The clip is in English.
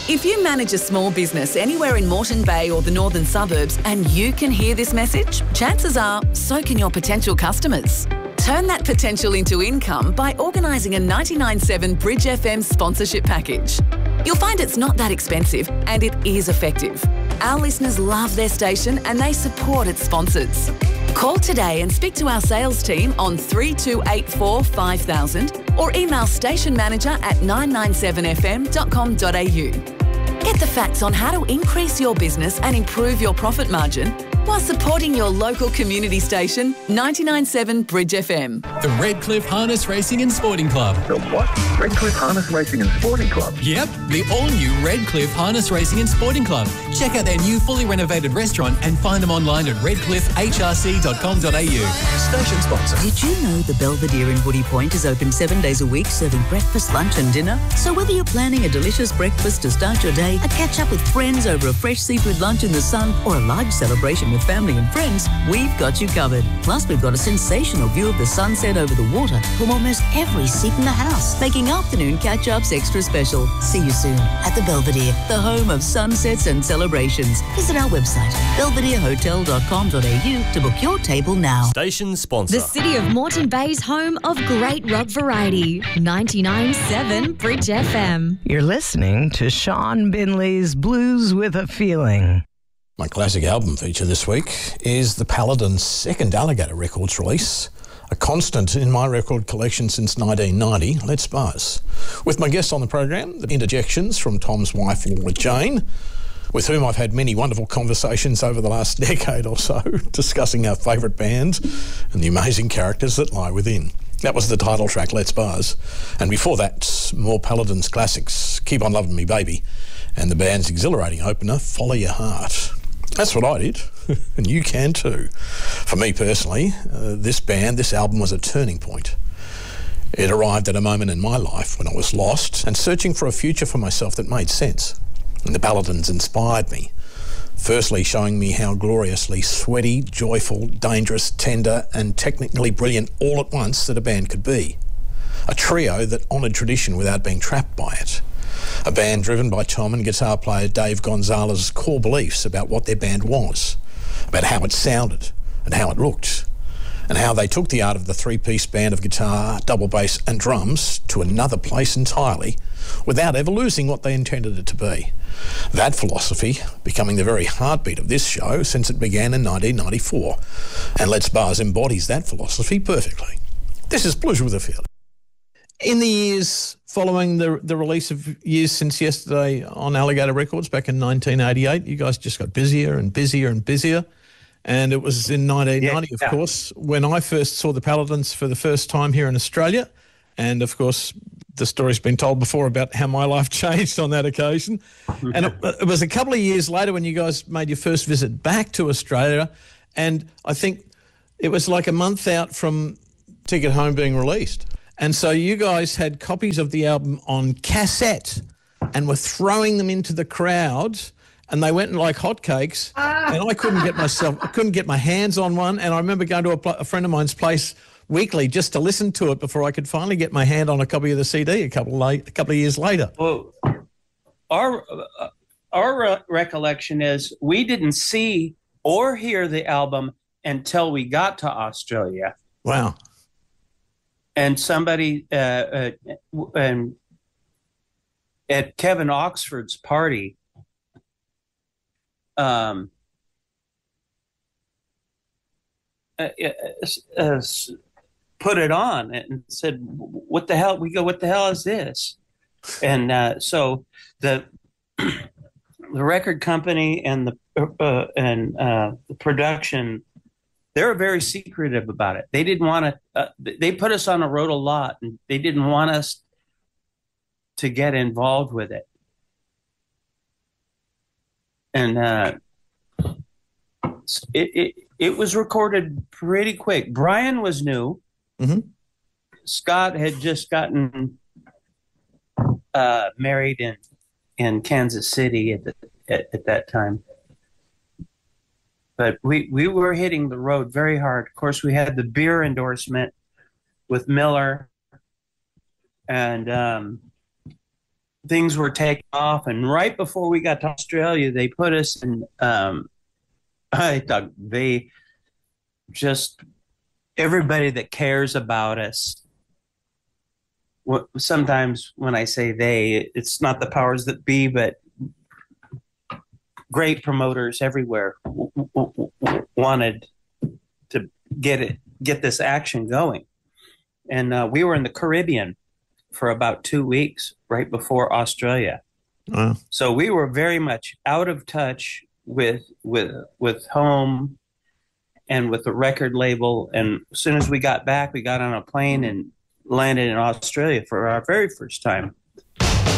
If you manage a small business anywhere in Moreton Bay or the northern suburbs and you can hear this message, chances are so can your potential customers. Turn that potential into income by organising a 99.7 Bridge FM sponsorship package. You'll find it's not that expensive and it is effective. Our listeners love their station and they support its sponsors. Call today and speak to our sales team on 3284 5000 or email stationmanager@997fm.com.au. Get the facts on how to increase your business and improve your profit margin while supporting your local community station, 99.7 Bridge FM. The Redcliffe Harness Racing and Sporting Club. The what? Redcliffe Harness Racing and Sporting Club? Yep, the all-new Redcliffe Harness Racing and Sporting Club. Check out their new fully renovated restaurant and find them online at redcliffehrc.com.au. Station sponsor. Did you know the Belvedere in Woody Point is open 7 days a week, serving breakfast, lunch and dinner? So whether you're planning a delicious breakfast to start your day, a catch-up with friends over a fresh seafood lunch in the sun, or a large celebration with family and friends, we've got you covered. Plus, we've got a sensational view of the sunset over the water from almost every seat in the house, making afternoon catch-ups extra special. See you soon at the Belvedere, the home of sunsets and celebrations. Visit our website, belvederehotel.com.au to book your table now. Station sponsor. The City of Moreton Bay's home of great rock variety. 99.7 Bridge FM. You're listening to Sean Binley's Blues with a Feeling. My classic album feature this week is the Paladins' second Alligator Records release, a constant in my record collection since 1990, Let's Buzz. With my guests on the program, the interjections from Tom's wife, Laura Jane, with whom I've had many wonderful conversations over the last decade or so, discussing our favourite bands and the amazing characters that lie within. That was the title track, Let's Buzz. And before that, more Paladins classics, Keep On Loving Me Baby, and the band's exhilarating opener, Follow Your Heart. That's what I did, and you can too. For me personally, this album was a turning point. It arrived at a moment in my life when I was lost and searching for a future for myself that made sense. And the Paladins inspired me, firstly showing me how gloriously sweaty, joyful, dangerous, tender and technically brilliant all at once that a band could be. A trio that honoured tradition without being trapped by it. A band driven by Tom and guitar player Dave Gonzalez's core beliefs about what their band was, about how it sounded and how it looked, and how they took the art of the three-piece band of guitar, double bass and drums to another place entirely without ever losing what they intended it to be. That philosophy becoming the very heartbeat of this show since it began in 1994, and Let's Buzz embodies that philosophy perfectly. This is Blues with a Feeling. In the years following the release of Years Since Yesterday on Alligator Records back in 1988, you guys just got busier and busier and busier. And it was in 1990, of course, when I first saw the Paladins for the first time here in Australia. And, of course, the story's been told before about how my life changed on that occasion. And it was a couple of years later when you guys made your first visit back to Australia. And I think it was like a month out from Ticket Home being released. And so you guys had copies of the album on cassette and were throwing them into the crowd, and they went like hotcakes. And I couldn't get my hands on one. And I remember going to a friend of mine's place weekly just to listen to it before I could finally get my hand on a copy of the CD a couple of years later. Well, our recollection is we didn't see or hear the album until we got to Australia. Wow. And somebody at Kevin Oxford's party, put it on and said, "What the hell?" We go, "What the hell is this?" And so the record company and the production, they were very secretive about it. They didn't want to. They put us on the road a lot, and they didn't want us to get involved with it. And it was recorded pretty quick. Brian was new. Mm-hmm. Scott had just gotten married in Kansas City at that time. But we were hitting the road very hard. Of course, we had the beer endorsement with Miller, and things were taking off, and right before we got to Australia, they put us in. I thought they just everybody that cares about us. Sometimes when I say they, it's not the powers that be, but great promoters everywhere wanted to get this action going. And we were in the Caribbean for about 2 weeks right before Australia. Wow. So we were very much out of touch with home and with the record label. And as soon as we got back, we got on a plane and landed in Australia for our very first time.